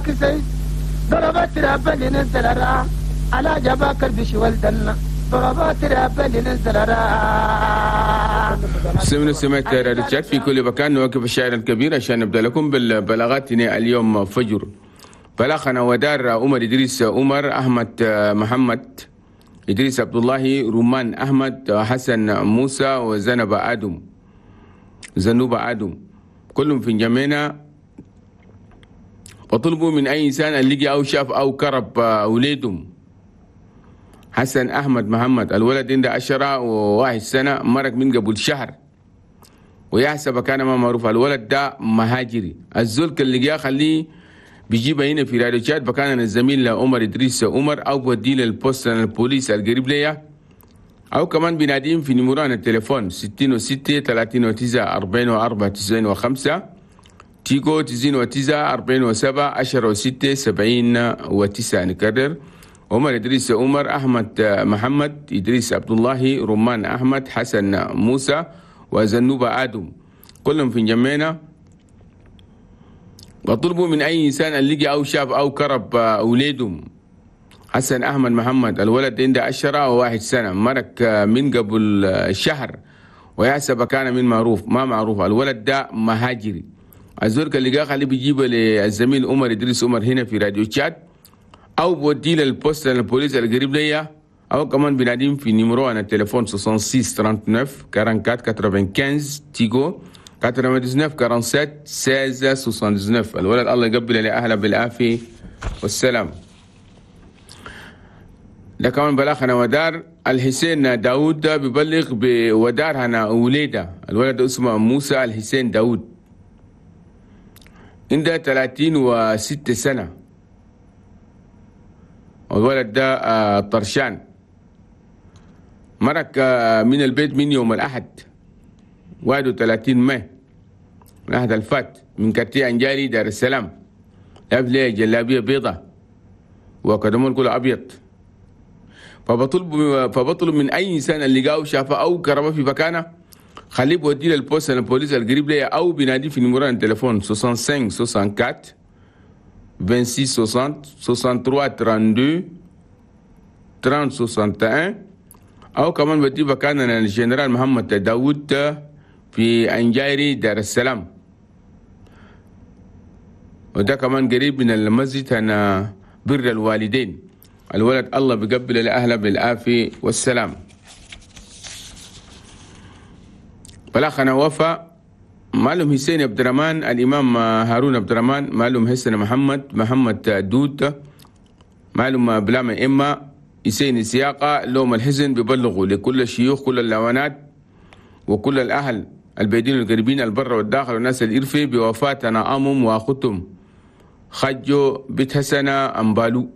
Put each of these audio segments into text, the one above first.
كسيس ضربات رابا لنزل الرا على جباك البش والدنا ضربات رابا لنزل الرا. سمعت راديوشات في كل مكان. نوقف الشاعر الكبير عشان نبدا لكم بالبلاغات. اليوم فجر بلغنا ودار عمر إدريس عمر أحمد محمد إدريس عبد الله رومان أحمد حسن موسى وزنب آدم زنوب آدم كلهم في جميعنا. وطلبوا من أي إنسان اللي أو شاف أو كرب أولادهم. حسن أحمد محمد الولد عنده 10 سنة مرق من قبل شهر ويحسب كان ما معروف. الولد ده مهاجري. الزول اللي جاء خليه بيجيبها هنا في راديو شات بكان الزميل عمر إدريس عمر أو بدي للبوست البوليس القريب ليا أو كمان بناديم في نمران التليفون 66 39 44 95 تيجو 99 47 10 6 79. نكرر: عمر إدريس عمر أحمد محمد إدريس عبد الله رومان أحمد حسن موسى وزنوب آدم كلهم في جميعنا. وطلبوا من أي إنسان اللي أو شاف أو كرب أولادهم. حسن أحمد محمد الولد عنده 10 سنة مرق من قبل شهر ويحسب كان من معروف ما معروف. الولد ده مهاجري. الزول اللي جا خليه بيجيبه للزميل عمر إدريس عمر هنا في راديو شات أو بوديه للبوست البوليس القريب ليا أو كمان بناديم في نيمرو أنا التليفون 66 39 44 95 تيجو 99 47 16 79. الولد الله يقبل لأهله بالعافية والسلام. ده كمان بلاغنا ودار الحسين داود ببلغ بودار هنا وليدة. الولد اسمه موسى الحسين داود عنده 36 سنة. الولد ده طرشان مرق من البيت من يوم الأحد 31 ماي الأحد الفات من كرتي أنجاري دار السلام. لابس ليه جلابية بيضة وقدمون كله أبيض. فبطلب من أي إنسان اللي جاء شافه أو كرمه في مكانه خليه بوديه للبوست البوليس القريب ليه أو بنادي في نمران التليفون 65 64 26 60 63 32 30 61 أو كمان بدي مكاننا الجنرال محمد داود في أنجايري دار السلام وده كمان قريب من المسجد هنا بر الوالدين. الولد الله بيقبل لأهله بالعافية والسلام. بلاخنا وفا معلوم حسين عبد الرحمن الإمام هارون عبد الرحمن معلوم حسن محمد دود معلوم بلام إما حسين سياقة لوم الحزن ببلغوا لكل الشيوخ كل اللوانات وكل الأهل البيدين القريبين البر والداخل والناس الإرفي بوفاتنا أمم وأختم خجو بيت حسنا أمبالو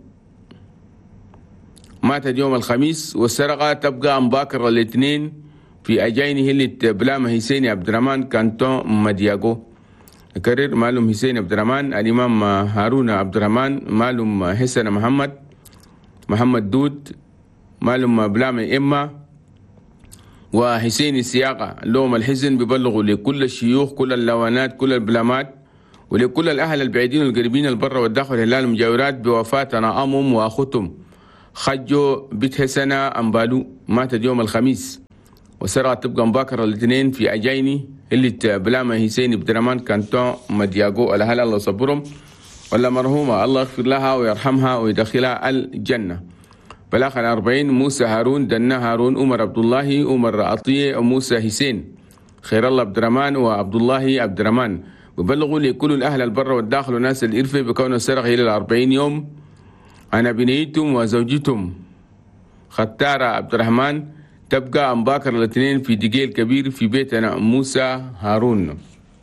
ماتت يوم الخميس والسرقة تبقى مباكر الاثنين في أجاينه اللي بلام حسين عبد الرحمن كانتون مدياغو. كرر معلوم حسين عبد الرحمن الإمام هارون عبد الرحمن معلوم حسن محمد دود معلوم بلام إما وحسين السياقة لوم الحزن ببلغوا لكل الشيوخ كل اللوانات كل البلامات ولكل الأهل البعيدين القريبين البر والداخل هلال المجاورات بوفاتنا أمم وأختم خجو بيت حسنا أمبالو ماتت يوم الخميس وسرعة تبقى مباكرة الاثنين في أجايني اللي بلامة حسين عبد الرحمن كانتون مدياغو. الأهل الله صبرهم ولا مرحومة الله يغفر لها ويرحمها ويدخلها الجنة. بلاخنا 40 موسى هارون دنا هارون عمر عبد الله عمر عطية موسى حسين خير الله عبد الرحمن وعبد الله عبد الرحمن ببلغوا لكل الأهل البر والداخل والناس الإرفة بكون السرقة إلى 40 يوم. أنا بنيتم وزوجتم ختارة عبد الرحمن تبقى مباكر الاثنين في دقيل كبير في بيتنا موسى هارون.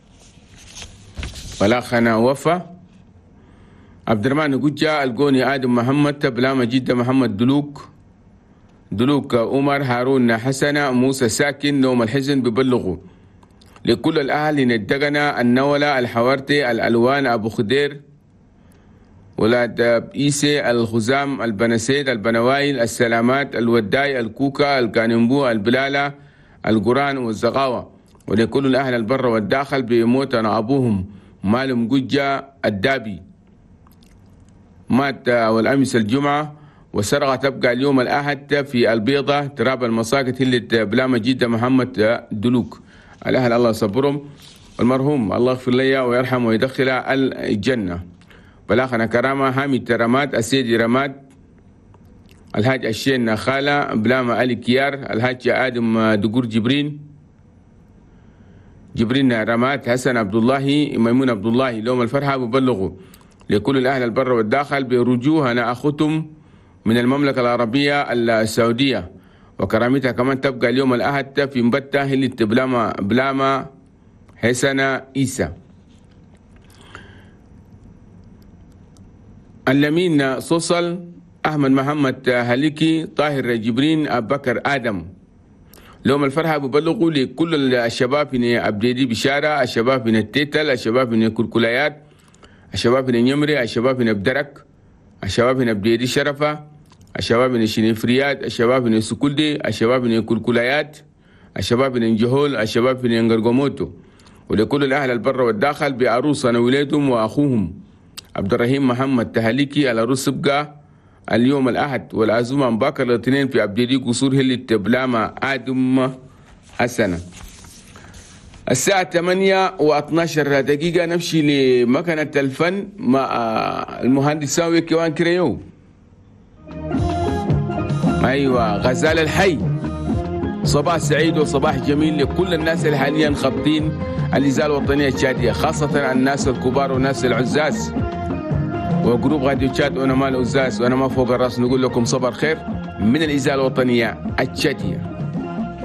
بلاخنا وفا عبد الرحمن قجة القوني آدم محمد تبلام جدة محمد دلوك عمر هارون حسن موسى ساكن نوم الحزن ببلغوا لكل الأهل الدقنة النولة الحوارتي الألوان أبو خدير ولاد إيسي الخزام البنسيد البنوايل السلامات الوداي الكوكا الكانمبو البلالة القران والزغاوة ولكل الأهل البر والداخل بموتنا أبوهم مالهم قجة الدابي مات والأمس الجمعة، والسرقة تبقى اليوم الأحد في البيضة تراب المساقط هلة بلامة جدة محمد دلوك. الأهل الله يصبرهم، المرحوم الله يغفر له ويرحمه ويدخله الجنة. بلاخنا كرامة حامد رماد السيدي رماد، الحاج الشين خالة بلامة ألي كيار، الحاج آدم دقور جبرين رماد، حسن عبد الله، ميمون عبد الله. لهم الفرحة ببلغوا لكل الأهل البر والداخل برجوعنا أخوتم من المملكة العربية السعودية، وكرامتها كمان تبقى اليوم الأحد في مبتة هلة بلامة حسن إيسى. اللمين صوصل أحمد محمد هليكي طاهر جبرين أبو بكر آدم. لهم الفرحة ببلغوا لكل الشباب من أبديدي بشارة، الشباب من التيتل، الشباب من كركلايات، الشباب من يمري، الشباب من بدرك، الشباب من أبديدي شرفة، الشباب من شنيفريات، الشباب من سكولدي، الشباب من كركلايات، الشباب من جهول، الشباب من انغرغوموتو. ولكل الأهل البر والداخل بعروسنا ولادهم وأخوهم عبد الرحيم محمد تهليكي. العروس تبقى اليوم الأحد والعزومة مباكر الاثنين في أبديدي قصور هلة بلامة آدم حسنة. الساعة 8:12 نمشي لمكنة الفن مع المهندس ساوي كيوان كريو. أيوة، غزال الحي. صباح سعيد وصباح جميل لكل الناس اللي حاليا خابطين الإذاعة الوطنية التشادية، خاصة الناس الكبار والناس العزاز وجروب راديو تشاد. وأنا ما العزاز وأنا ما فوق الراس، نقول لكم صباح خير من الإذاعة الوطنية التشادية.